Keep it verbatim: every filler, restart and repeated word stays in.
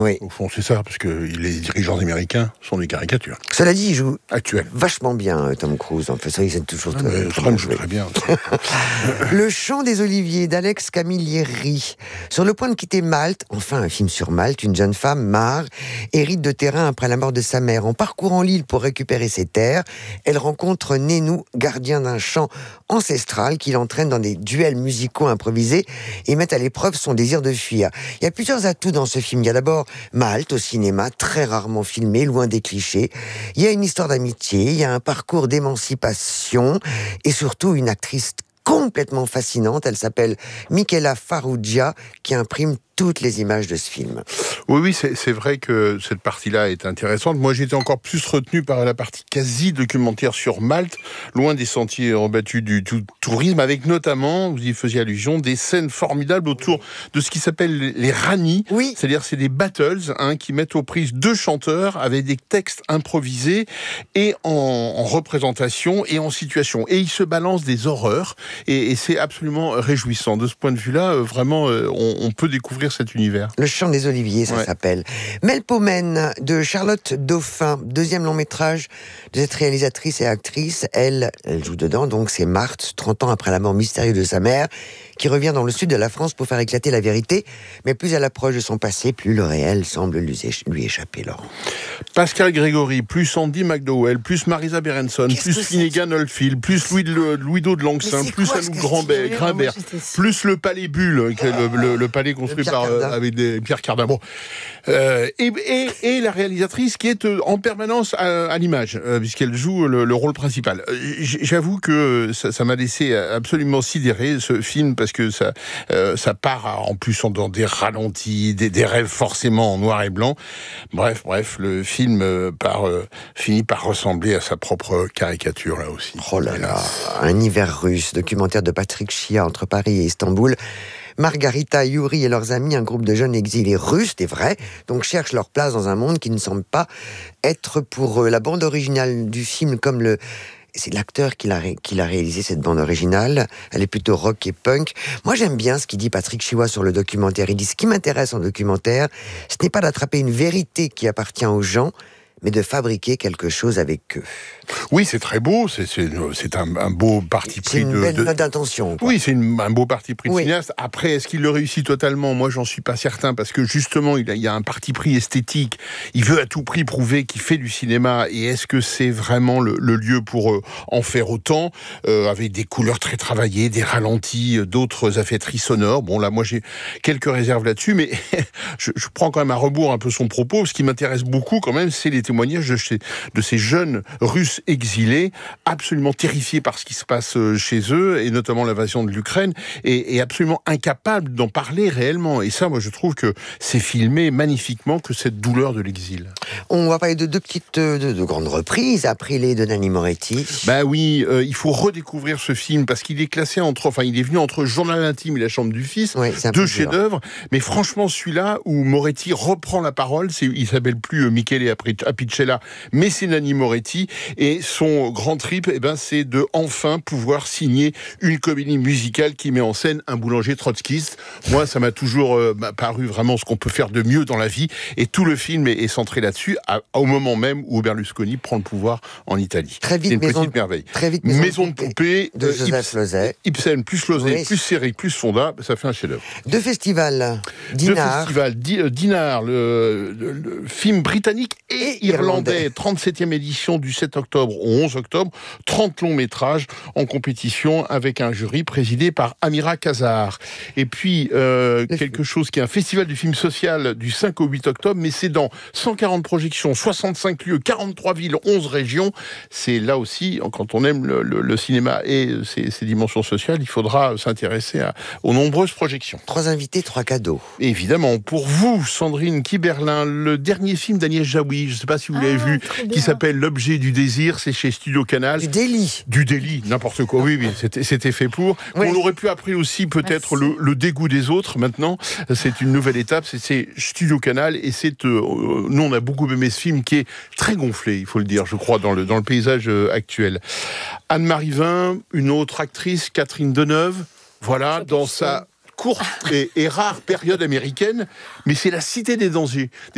Oui. Au fond, c'est ça, parce que les dirigeants américains sont des caricatures. Cela dit, il joue Actuelles. vachement bien, Tom Cruise. En fait, ça, il toujours Ah, très, Trump joue très bien. Le chant des oliviers d'Alex Camilleri. Sur le point de quitter Malte, enfin un film sur Malte, une jeune femme, Mare, hérite de terrain après la mort de sa mère. En parcourant l'île pour récupérer ses terres, elle rencontre Nénou, gardien d'un chant ancestral qui l'entraîne dans des duels musicaux improvisés et met à l'épreuve son désir de fuir. Il y a plusieurs atouts dans ce film. Il y a d'abord Malte au cinéma, très rarement filmé, loin des clichés. Il y a une histoire d'amitié, il y a un parcours d'émancipation et surtout une actrice complètement fascinante. Elle s'appelle Michela Farrugia qui imprime toutes les images de ce film. Oui, oui, c'est, c'est vrai que cette partie-là est intéressante. Moi, j'étais encore plus retenu par la partie quasi-documentaire sur Malte, loin des sentiers rebattus du, du tourisme, avec notamment, vous y faisiez allusion, des scènes formidables autour de ce qui s'appelle les rani. Oui. C'est-à-dire, c'est des battles hein, qui mettent aux prises deux chanteurs avec des textes improvisés et en, en représentation et en situation. Et ils se balancent des horreurs et, et c'est absolument réjouissant. De ce point de vue-là, euh, vraiment, euh, on, on peut découvrir cet univers. Le chant des oliviers, ça ouais. s'appelle. Melpomène de Charlotte Dauphin, deuxième long métrage de cette réalisatrice et actrice. Elle, elle joue dedans, donc c'est Marthe, trente ans après la mort mystérieuse de sa mère, qui revient dans le sud de la France pour faire éclater la vérité. Mais plus elle approche de son passé, plus le réel semble lui, éch- lui échapper, Laurent. Pascal Grégory, plus Andy McDowell, plus Marisa Berenson, Qu'est-ce plus Finnegan Oldfield, plus Louis de, Louis-Do de Langsin, plus Anouk Grimbert, Grimbert plus le Palais Bulle, qui est le, le, le palais construit par euh, avec des Pierre Cardin. Bon. Euh, et, et, et la réalisatrice qui est euh, en permanence à, à l'image, euh, puisqu'elle joue le, le rôle principal. Euh, j'avoue que ça, ça m'a laissé absolument sidéré, ce film, parce que ça, euh, ça part en plus dans des ralentis, des, des rêves forcément en noir et blanc. Bref, bref, le film euh, par, euh, finit par ressembler à sa propre caricature, là aussi. Oh là là, un hiver russe, documentaire de Patrick Chia entre Paris et Istanbul. Margarita, Yuri et leurs amis, un groupe de jeunes exilés russes, c'est vrai, donc cherchent leur place dans un monde qui ne semble pas être pour eux. La bande originale du film, comme le... C'est l'acteur qui l'a, ré... qui l'a réalisé, cette bande originale. Elle est plutôt rock et punk. Moi, j'aime bien ce qu'il dit Patrick Chia sur le documentaire. Il dit, ce qui m'intéresse en documentaire, ce n'est pas d'attraper une vérité qui appartient aux gens, mais de fabriquer quelque chose avec eux. Oui, c'est très beau, c'est, c'est, c'est un, un beau parti pris de... C'est une belle de, note d'intention. Quoi. Oui, c'est une, un beau parti pris de oui. cinéaste. Après, est-ce qu'il le réussit totalement ? Moi, j'en suis pas certain, parce que justement, il, a, il y a un parti pris esthétique. Il veut à tout prix prouver qu'il fait du cinéma, et est-ce que c'est vraiment le, le lieu pour euh, en faire autant, euh, avec des couleurs très travaillées, des ralentis, euh, d'autres affaîtries sonores. Bon, là, moi, j'ai quelques réserves là-dessus, mais je, je prends quand même à rebours un peu son propos. Ce qui m'intéresse beaucoup, quand même, c'est les témoignages de, chez, de ces jeunes Russes exilés, absolument terrifiés par ce qui se passe chez eux, et notamment l'invasion de l'Ukraine, et, et absolument incapables d'en parler réellement. Et ça, moi, je trouve que c'est filmé magnifiquement, que cette douleur de l'exil. On va parler de deux petites, de, de grandes reprises, après les de Nanni Moretti. Ben oui, euh, il faut redécouvrir ce film, parce qu'il est classé entre, enfin, il est venu entre Journal intime et La chambre du fils, oui, deux chefs-d'œuvre. Mais franchement, celui-là où Moretti reprend la parole, c'est, il s'appelle plus Michele Apicella, mais c'est Nanni Moretti, et son grand trip, eh ben, c'est de enfin pouvoir signer une comédie musicale qui met en scène un boulanger trotskiste. Moi, ça m'a toujours euh, paru vraiment ce qu'on peut faire de mieux dans la vie, et tout le film est, est centré là-dessus, à, au moment même où Berlusconi prend le pouvoir en Italie. Très vite, c'est une maison, petite merveille. Très vite, Maison, maison de poupée, de euh, Joseph Losey. Ibsen plus Losey, oui. plus Séric, plus Fonda, ça fait un chef-d'œuvre. Deux festivals, Dinard. Deux festivals, D- Dinard, le, le, le film britannique et, et irlandais, irlandais. trente-septième édition du sept octobre au onze octobre, trente longs métrages en compétition avec un jury présidé par Amira Kazar. Et puis, euh, quelque chose qui est un festival du film social du cinq au huit octobre, mais c'est dans cent quarante projections, soixante-cinq lieux, quarante-trois villes, onze régions. C'est là aussi, quand on aime le, le, le cinéma et ses, ses dimensions sociales, il faudra s'intéresser à, aux nombreuses projections. Trois invités, trois cadeaux. Et évidemment, pour vous, Sandrine Kiberlin, le dernier film d'Agnès Jaoui, je ne sais pas si vous l'avez ah, vu, qui s'appelle L'objet du désir, c'est chez Studio Canal. Du délit. Du délit, n'importe quoi, oui, oui, c'était, c'était fait pour. Oui. On aurait pu appeler aussi peut-être le, le dégoût des autres, maintenant. C'est une nouvelle étape, c'est, c'est Studio Canal, et c'est, euh, nous on a beaucoup aimé ce film qui est très gonflé, il faut le dire, je crois, dans le, dans le paysage euh, actuel. Anne-Marie Vin, une autre actrice, Catherine Deneuve, voilà, dans sa courte et, et rare période américaine, mais c'est La Cité des dangers.